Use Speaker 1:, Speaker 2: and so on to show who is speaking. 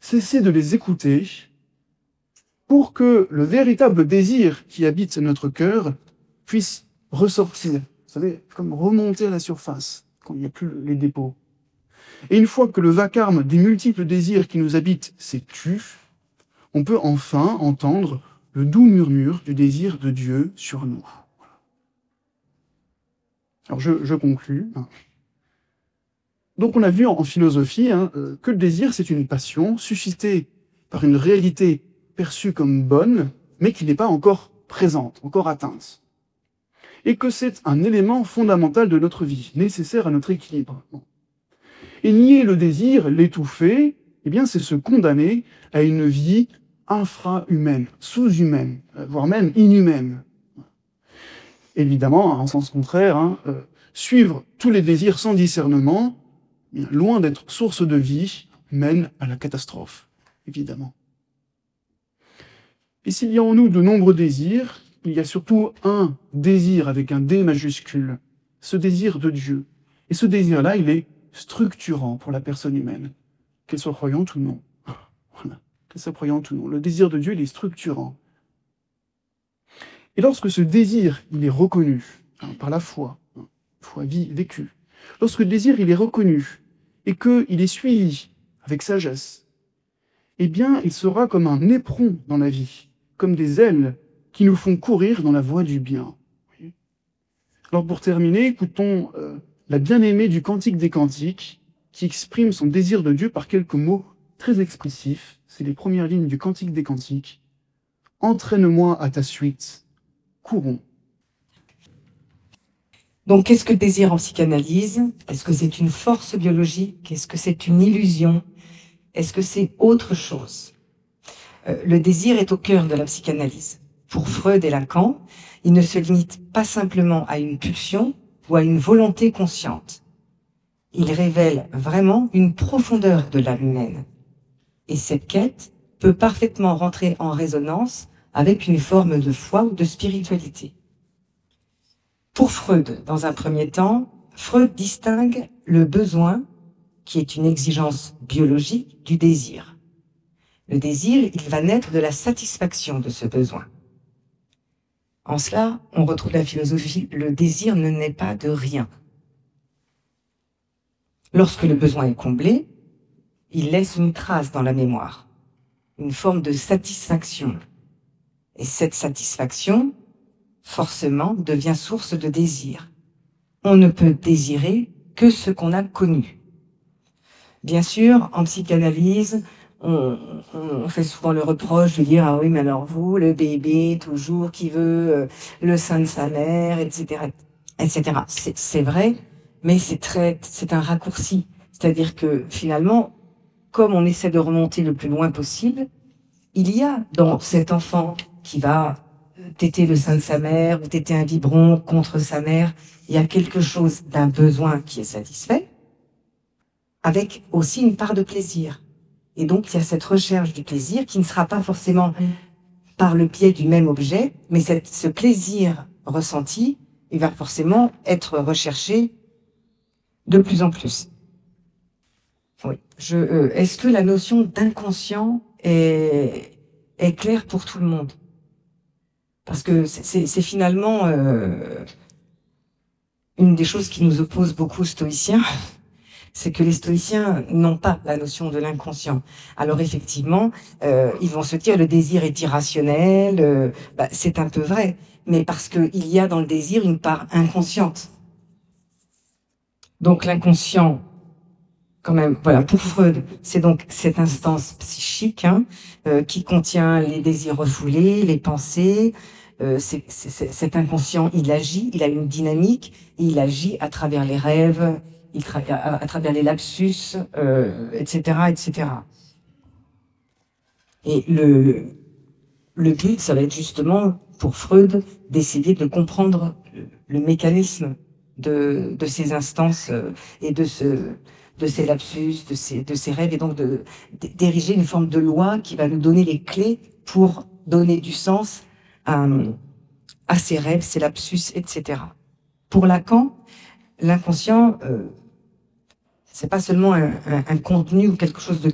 Speaker 1: cesser de les écouter pour que le véritable désir qui habite notre cœur puisse ressortir. Vous savez, comme remonter à la surface quand il n'y a plus les dépôts. Et une fois que le vacarme des multiples désirs qui nous habitent s'est tu, on peut enfin entendre le doux murmure du désir de Dieu sur nous. Alors je conclus. Donc on a vu en philosophie que le désir, c'est une passion suscitée par une réalité perçue comme bonne, mais qui n'est pas encore présente, encore atteinte. Et que c'est un élément fondamental de notre vie, nécessaire à notre équilibre. Et nier le désir, l'étouffer, eh bien c'est se condamner à une vie infra-humaine, sous-humaine, voire même inhumaine. Évidemment, en sens contraire, suivre tous les désirs sans discernement, loin d'être source de vie, mène à la catastrophe, évidemment. Et s'il y a en nous de nombreux désirs, il y a surtout un désir avec un D majuscule, ce désir de Dieu. Et ce désir-là, il est structurant pour la personne humaine, qu'elle soit croyante ou non. Voilà. Qu'elle soit croyante ou non. Le désir de Dieu, il est structurant. Et lorsque ce désir, il est reconnu par la foi, foi vécue, lorsque le désir, il est reconnu et qu'il est suivi avec sagesse, eh bien, il sera comme un éperon dans la vie, comme des ailes qui nous font courir dans la voie du bien. Alors pour terminer, écoutons la bien-aimée du Cantique des Cantiques, qui exprime son désir de Dieu par quelques mots très expressifs. C'est les premières lignes du Cantique des Cantiques. « Entraîne-moi à ta suite, courons ».
Speaker 2: Donc, qu'est-ce que le désir en psychanalyse? Est-ce que c'est une force biologique? Est-ce que c'est une illusion? Est-ce que c'est autre chose? Le désir est au cœur de la psychanalyse. Pour Freud et Lacan, il ne se limite pas simplement à une pulsion ou à une volonté consciente. Il révèle vraiment une profondeur de l'âme humaine. Et cette quête peut parfaitement rentrer en résonance avec une forme de foi ou de spiritualité. Pour Freud, dans un premier temps, Freud distingue le besoin, qui est une exigence biologique, du désir. Le désir, il va naître de la satisfaction de ce besoin. En cela, on retrouve la philosophie, le désir ne naît pas de rien. Lorsque le besoin est comblé, il laisse une trace dans la mémoire, une forme de satisfaction. Et cette satisfaction, forcément, devient source de désir. On ne peut désirer que ce qu'on a connu. Bien sûr, en psychanalyse, on fait souvent le reproche de dire « Ah oui, mais alors vous, le bébé, toujours, qui veut le sein de sa mère, etc. etc. » C'est vrai, mais c'est un raccourci. C'est-à-dire que finalement, comme on essaie de remonter le plus loin possible, il y a dans cet enfant qui va téter le sein de sa mère ou téter un biberon contre sa mère, il y a quelque chose d'un besoin qui est satisfait, avec aussi une part de plaisir. Et donc, il y a cette recherche du plaisir qui ne sera pas forcément par le biais du même objet, mais ce plaisir ressenti, il va forcément être recherché de plus en plus. Oui. Est-ce que la notion d'inconscient est claire pour tout le monde? Parce que c'est finalement une des choses qui nous oppose beaucoup aux stoïciens, c'est que les stoïciens n'ont pas la notion de l'inconscient. Alors effectivement, ils vont se dire le désir est irrationnel, c'est un peu vrai, mais parce qu'il y a dans le désir une part inconsciente. Donc l'inconscient, quand même, voilà, pour Freud, c'est donc cette instance psychique qui contient les désirs refoulés, les pensées. Cet inconscient, il agit, il a une dynamique, et il agit à travers les rêves, à travers les lapsus, etc., etc. Et le but, ça va être justement, pour Freud, d'essayer de comprendre le mécanisme de ces instances et de ces lapsus, de ces rêves, et donc d'ériger une forme de loi qui va nous donner les clés pour donner du sens à ces rêves, ces lapsus, etc. Pour Lacan, l'inconscient, c'est pas seulement un contenu ou quelque chose de